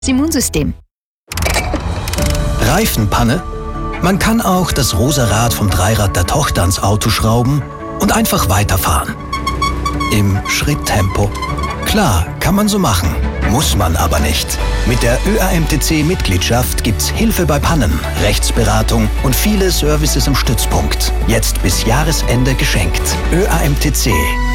Immunsystem. Reifenpanne? Man kann auch das rosa Rad vom Dreirad der Tochter ans Auto schrauben und einfach weiterfahren. Im Schritttempo. Klar, kann man so machen. Muss man aber nicht. Mit der ÖAMTC-Mitgliedschaft gibt's Hilfe bei Pannen, Rechtsberatung und viele Services im Stützpunkt. Jetzt bis Jahresende geschenkt. ÖAMTC.